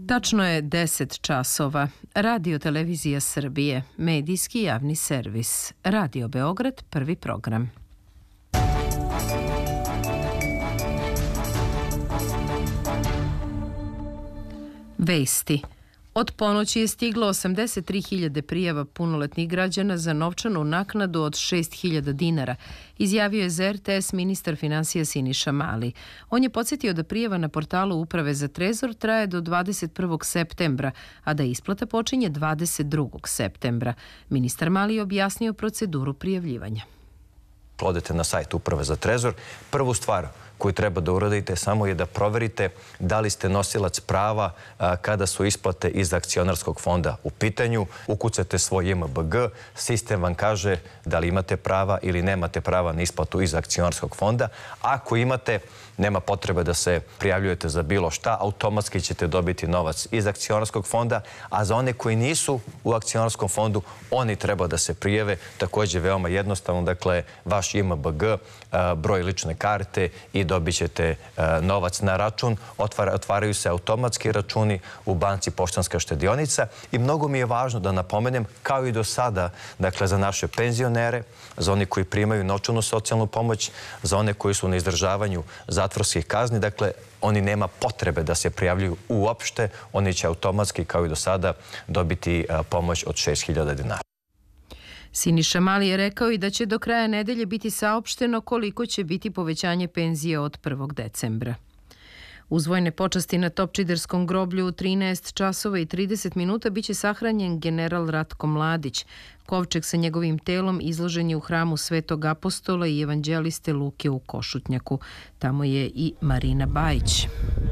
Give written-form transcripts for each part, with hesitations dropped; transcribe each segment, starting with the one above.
Tačno je 10 časova. Radio Televizija Srbije, medijski javni servis. Radio Beograd, prvi program. Vesti. Od ponoći je stiglo 83.000 prijava punoletnih građana za novčanu naknadu od 6.000 dinara, izjavio je za RTS ministar finansija Siniša Mali. On je podsjetio da prijava na portalu Uprave za trezor traje do 21. septembra, a da isplata počinje 22. septembra. Ministar Mali je objasnio proceduru prijavljivanja. Odete na sajt Uprave za trezor. Prvu stvar koju treba da uradite samo je da proverite da li ste nosilac prava kada su isplate iz akcionarskog fonda u pitanju. Ukucate svoj JMBG, sistem vam kaže da li imate prava ili nemate prava na isplatu iz akcionarskog fonda. Ako imate, nema potrebe da se prijavljujete za bilo šta, automatski ćete dobiti novac iz akcionarskog fonda, a za one koji nisu u akcionarskom fondu, oni treba da se prijave. Također veoma jednostavno, dakle, vaš JMBG, broj lične karte i dobit ćete novac na račun. Otvaraju se automatski računi u banci Poštanska štedionica i mnogo mi je važno da napomenem, kao i do sada, dakle, za naše penzionere, za one koji primaju novčanu socijalnu pomoć, za one koji su na izdržavanju zatvorskih kazni, dakle, oni nema potrebe da se prijavljuju uopšte, oni će automatski, kao i do sada, dobiti pomoć od 6.000 dinara. Siniša Mali je rekao i da će do kraja nedelje biti saopšteno koliko će biti povećanje penzije od 1. decembra. Uz vojne počasti na Topčiderskom groblju u 13 časova i 30 minuta biće sahranjen general Ratko Mladić. Kovčeg sa njegovim telom izložen je u hramu Svetog Apostola i evanđeliste Luke u Košutnjaku. Tamo je i Marina Bajić.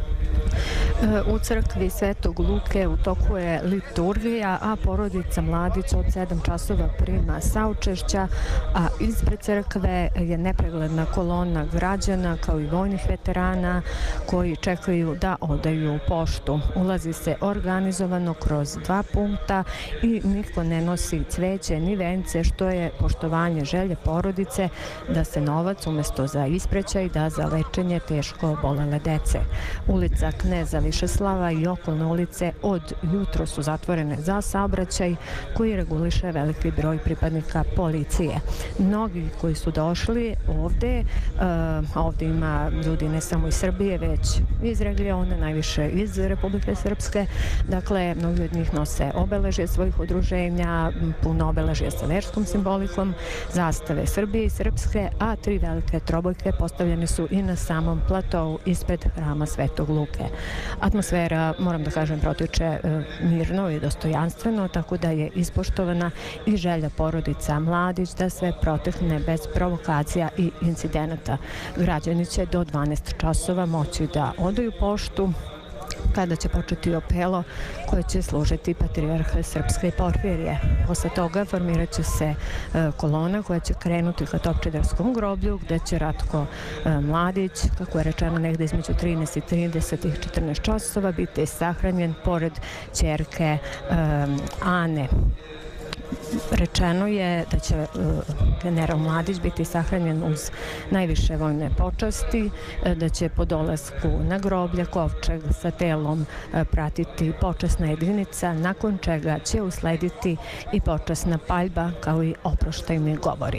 U crkvi Svetog Luke u toku je liturgija, a porodica Mladić od 7 časova prima saučešća, a ispred crkve je nepregledna kolona građana kao i vojnih veterana koji čekaju da odaju poštu. Ulazi se organizovano kroz 2 punkta i niko ne nosi cveće ni vence, što je poštovanje želje porodice da se novac umesto za isprećaj da za lečenje teško obolele dece. Ulica Kneza Višeslava i okolne ulice od jutro su zatvorene za saobraćaj koji reguliše veliki broj pripadnika policije. Mnogi koji su došli ovde, ovde ima ljudi ne samo iz Srbije, već iz regiona, najviše iz Republike Srpske. Dakle, mnogi od njih nose obeležje svojih udruženja, puno obeležje sa verskom simbolikom, zastave Srbije i Srpske, a 3 velike trobojke postavljene su i na samom platovu ispred hrama Svetog Luke. Atmosfera, moram da kažem, protiče mirno i dostojanstveno, tako da je ispoštovana i želja porodica Mladić da sve protekne bez provokacija i incidenata. Građani će do 12 časova moći da odaju poštu, kada će početi opelo koje će služiti patrijarha Srpske i Porfirije. Posle toga formirat će se kolona koja će krenuti ka Topčiderskom groblju, gde će Ratko Mladić, kako je rečeno, negde između 13:30 i 14 časova biti sahranjen pored ćerke Ane. Rečeno je da će general Mladić biti sahranjen uz najviše vojne počasti, da će po dolasku na groblje kovčeg sa telom pratiti počasna jedinica, nakon čega će uslediti i počasna paljba kao i oproštajni govori.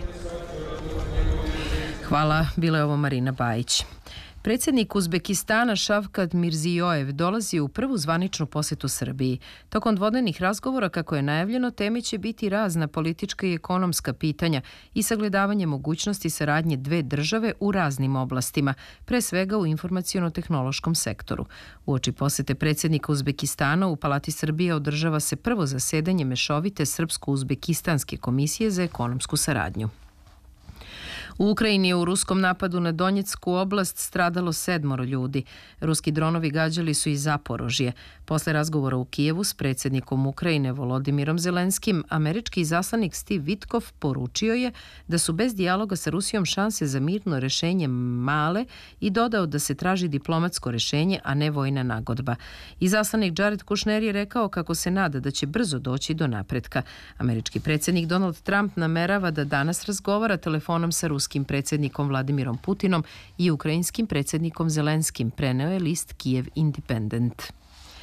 Hvala, bila je ovo Marina Bajić. Predsjednik Uzbekistana Šavkat Mirzijojev dolazi u prvu zvaničnu posetu Srbiji. Tokom dvodnevnih razgovora, kako je najavljeno, teme će biti razna politička i ekonomska pitanja i sagledavanje mogućnosti saradnje dve države u raznim oblastima, pre svega u informaciono-tehnološkom sektoru. Uoči posete predsjednika Uzbekistana u Palati Srbije održava se prvo zasedanje mešovite Srpsko-Uzbekistanske komisije za ekonomsku saradnju. U Ukrajini je u ruskom napadu na Donjecku oblast stradalo 7 ljudi. Ruski dronovi gađali su i Zaporožje. Posle razgovora u Kijevu s predsjednikom Ukrajine Volodimirom Zelenskim, američki izaslanik Steve Witkoff poručio je da su bez dijaloga sa Rusijom šanse za mirno rešenje male i dodao da se traži diplomatsko rešenje, a ne vojna nagodba. Izaslanik Jared Kushner je rekao kako se nada da će brzo doći do napretka. Američki predsjednik Donald Trump namerava da danas razgovara telefonom sa ruskim predsjednikom Vladimirom Putinom i ukrajinskim predsjednikom Zelenskim, preneo je list Kiev Independent.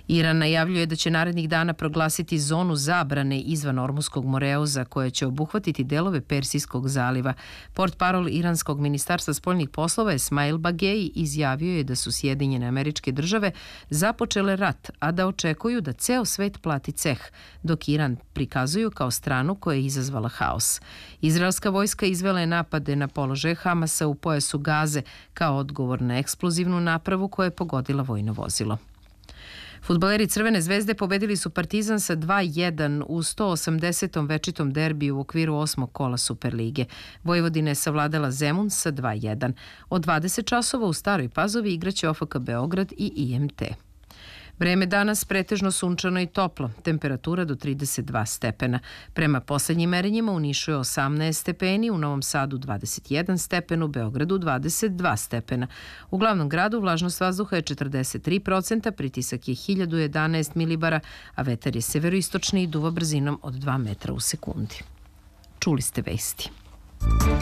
Iran najavljuje da će narednih dana proglasiti zonu zabrane izvan Ormuskog Moreuza koja će obuhvatiti delove Persijskog zaliva. Portparol iranskog ministarstva spoljnih poslova Esmail Bagei izjavio je da su Sjedinjene Američke Države započele rat, a da očekuju da ceo svet plati ceh, dok Iran prikazuju kao stranu koja je izazvala haos. Izraelska vojska izvela je napade na položaje Hamasa u pojasu Gaze kao odgovor na eksplozivnu napravu koja je pogodila vojno vozilo. Fudbaleri Crvene zvezde pobedili su Partizan sa 2-1 u 180. večitom derbiju u okviru 8. kola Superlige. Vojvodina je savladala Zemun sa 2-1. Od 20 časova u Staroj Pazovi igraće OFK Beograd i IMT. Vreme danas pretežno sunčano i toplo, temperatura do 32 stepena. Prema poslednjim merenjima u Nišu je 18 stepeni, u Novom Sadu 21 stepen, u Beogradu 22 stepena. U glavnom gradu vlažnost vazduha je 43%, pritisak je 1011 milibara, a vetar je severoistočni i duva brzinom od 2 metra u sekundi. Čuli ste vesti.